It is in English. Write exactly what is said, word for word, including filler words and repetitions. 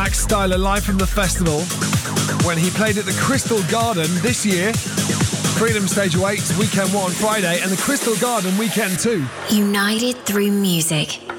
Max Styler live from the festival when he played at the Crystal Garden this year. Freedom Stage awaits weekend one on Friday and the Crystal Garden weekend two. United through music.